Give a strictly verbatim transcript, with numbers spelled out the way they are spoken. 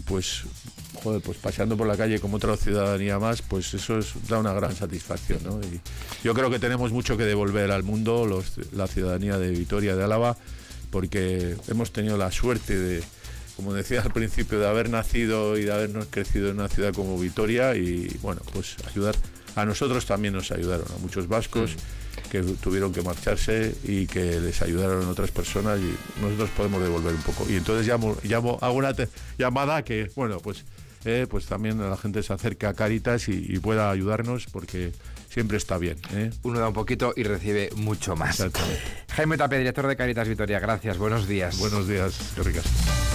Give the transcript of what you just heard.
pues, joder, pues paseando por la calle como otra ciudadanía más, pues eso es, da una gran satisfacción, ¿no? Y yo creo que tenemos mucho que devolver al mundo, los, la ciudadanía de Vitoria, de Álava, porque hemos tenido la suerte de, como decía al principio, de haber nacido y de habernos crecido en una ciudad como Vitoria, y bueno, pues ayudar. A nosotros también nos ayudaron, a muchos vascos mm. que tuvieron que marcharse y que les ayudaron otras personas, y nosotros podemos devolver un poco. Y entonces llamo, llamo hago una te- llamada que, bueno, pues, eh, pues también la gente se acerque a Cáritas y, y pueda ayudarnos, porque siempre está bien, ¿eh? Uno da un poquito y recibe mucho más. Exactamente. Jaime Tapia, director de Cáritas Vitoria, gracias, buenos días. Buenos días, qué ricas.